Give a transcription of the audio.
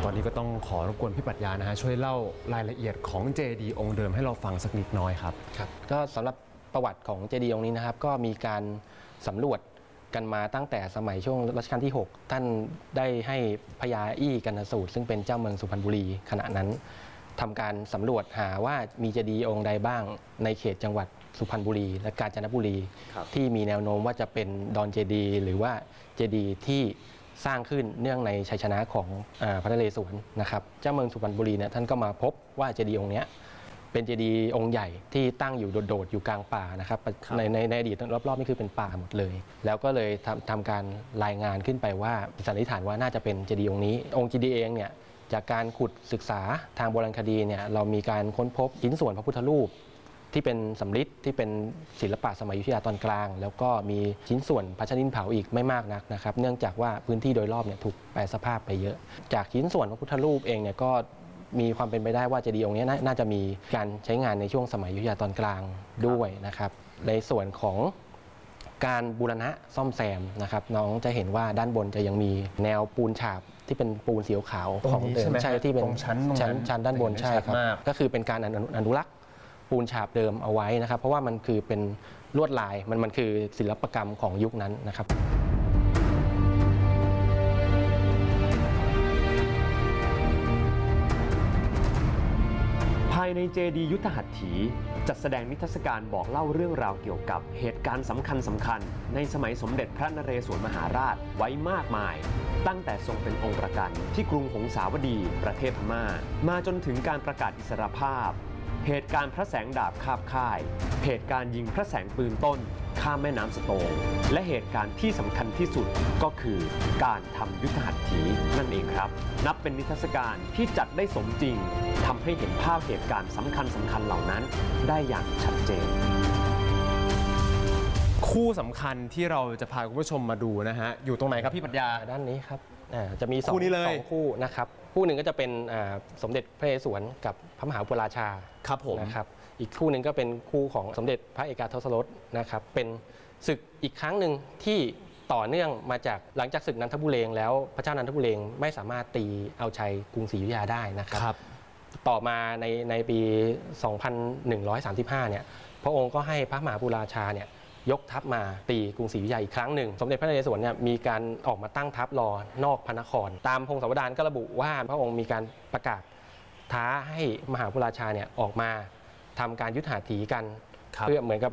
ตอนนี้ก็ต้องขอรบกวนพี่ปรัชญานะฮะช่วยเล่ารายละเอียดของเจดีย์องค์เดิมให้เราฟังสักนิดน้อยครับก็สำหรับประวัติของเจดีย์องค์นี้นะครับก็มีการสำรวจกันมาตั้งแต่สมัยช่วงรัชกาลที่ 6ท่านได้ให้พญาอี้กนสูตรซึ่งเป็นเจ้าเมืองสุพรรณบุรีขณะนั้นทำการสำรวจหาว่ามีเจดีย์องค์ใดบ้างในเขตจังหวัดสุพรรณบุรีและกาญจนบุรีที่มีแนวโน้มว่าจะเป็นดอนเจดีย์หรือว่าเจดีย์ที่สร้างขึ้นเนื่องในชัยชนะของพระนเรศวรนะครับเจ้าเมืองสุพรรณบุรีเนี่ยท่านก็มาพบว่าเจดีย์องค์นี้เป็นเจดีย์องค์ใหญ่ที่ตั้งอยู่โดดๆอยู่กลางป่านะครับในอดีตรอบๆนี่คือเป็นป่าหมดเลยแล้วก็เลยทำการรายงานขึ้นไปว่าสันนิษฐานว่าน่าจะเป็นเจดีย์องค์นี้องค์เจดีย์เองเนี่ยจากการขุดศึกษาทางโบราณคดีเนี่ยเรามีการค้นพบชิ้นส่วนพระพุทธรูปที่เป็นสำริดที่เป็นศิลปะสมัยอยุธยาตอนกลางแล้วก็มีชิ้นส่วนพระชนินเผาอีกไม่มากนักนะครับเนื่องจากว่าพื้นที่โดยรอบเนี่ยถูกแปรสภาพไปเยอะจากชิ้นส่วนพระพุทธรูปเองเนี่ยก็มีความเป็นไปได้ว่าเจดีย์องค์นี้น่าจะมีการใช้งานในช่วงสมัยอยุธยาตอนกลางด้วยนะครับในส่วนของการบูรณะซ่อมแซมนะครับน้องจะเห็นว่าด้านบนจะยังมีแนวปูนฉาบที่เป็นปูนสีขาวของเดิมใช่ที่เป็นชั้นด้านบนใช่ครับก็คือเป็นการอนุรักษ์ปูนฉาบเดิมเอาไว้นะครับเพราะว่ามันคือเป็นลวดลายมันคือศิลปกรรมของยุคนั้นนะครับภายในเจดีย์ยุทธหัตถีจัดแสดงนิทรรศการบอกเล่าเรื่องราวเกี่ยวกับเหตุการณ์สำคัญในสมัยสมเด็จพระนเรศวรมหาราชไว้มากมายตั้งแต่ทรงเป็นองค์ประกันที่กรุงหงสาวดีประเทศพม่ามาจนถึงการประกาศอิสรภาพเหตุการณ์พระแสงดาบคาบค่ายเหตุการณ์ยิงพระแสงปืนต้นข้ามแม่น้ำสโตงและเหตุการณ์ที่สำคัญที่สุดก็คือการทำยุทธหัตถีนั่นเองครับนับเป็นนิทรรศการที่จัดได้สมจริงทำให้เห็นภาพเหตุการณ์สำคัญเหล่านั้นได้อย่างชัดเจนคู่สำคัญที่เราจะพาคุณผู้ชมมาดูนะฮะอยู่ตรงไหนครับพี่ปรัชญาด้านนี้ครับจะมี2คู่นะครับคู่หนึ่งก็จะเป็นสมเด็จพระนเรศวรกับพระมหาอุปราชาครับผมนะครับอีกคู่หนึ่งก็เป็นคู่ของสมเด็จพระเอกาทศรสนะครับเป็นศึกอีกครั้งหนึ่งที่ต่อเนื่องมาจากหลังจากศึกนันทบุเรงแล้วพระเจ้านันทบุเรงไม่สามารถตีเอาชัยกรุงศรีอยุธยาได้นะครับต่อมาในปี 2135 เนี่ยพระองค์ก็ให้พระมหาอุปราชาเนี่ยยกทัพมาตีกรุงศรีอยุธยาอีกครั้งหนึ่งสมเด็จพระนเรศวรเนี่ยมีการออกมาตั้งทัพรอนอกพระนครตามพงศาวดารก็ระบุว่าพระองค์มีการประกาศท้าให้มหาอุปราชาเนี่ยออกมาทำการยุทธหัตถีกันเพื่อเหมือนกับ